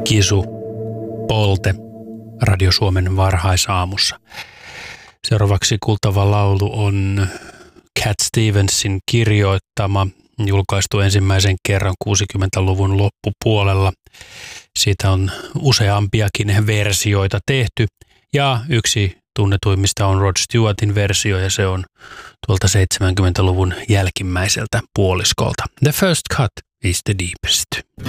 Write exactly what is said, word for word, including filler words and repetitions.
Kisu Polte Radio Suomen varhaisaamussa. Seuraavaksi kuultava laulu on Cat Stevensin kirjoittama, julkaistu ensimmäisen kerran kuusikymmentäluvun loppupuolella. Siitä on useampiakin versioita tehty ja yksi tunnetuimmista on Rod Stewartin versio ja se on tuolta seitsemänkymmentäluvun jälkimmäiseltä puoliskolta. The first cut is the deepest.